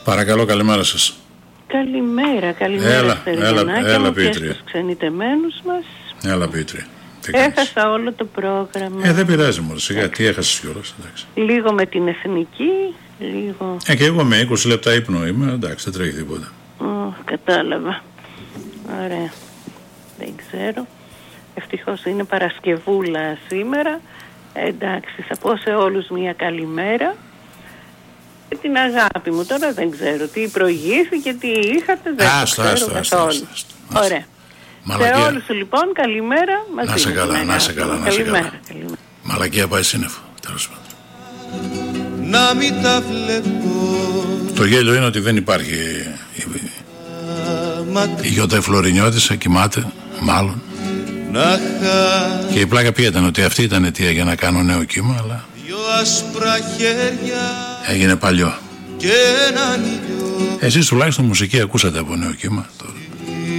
Παρακαλώ, καλημέρα σας. Καλημέρα, έλα Πίτρια. Και στους ξενιτεμένους μας. Έλα Πίτρια. Έχασα όλο το πρόγραμμα. Δεν πειράζει μωρέ, σιγά, τι έχασες κιόλας, εντάξει. Λίγο με την εθνική, λίγο... Και εγώ με 20 λεπτά ύπνο είμαι, εντάξει, δεν τρέχει τίποτα. Κατάλαβα. Ωραία. Δεν ξέρω. Ευτυχώς είναι Παρασκευούλα σήμερα. Εντάξει, θα πω σε όλους μια καλημέρα. Και την αγάπη μου, τώρα δεν ξέρω τι προηγήθηκε, τι είχατε, δεν ξέρω καθόλου. Ωραία. Μαλακία. Σε όλους λοιπόν καλημέρα. Να σε καλά, να σε καλά, να σε καλά. Καλημέρα. Μαλακία πάει σύννεφο, τέλος πάντων. Να μην τα βλέπω. Το γέλιο είναι ότι δεν υπάρχει. Η Γιώτα Φλωρινιώτισσα κοιμάται, μάλλον. Και η πλάκα ποια ήταν, ότι αυτή ήταν αιτία για να κάνω νέο κύμα, αλλά έγινε παλιό. Εσείς τουλάχιστον μουσική ακούσατε από νέο κύμα.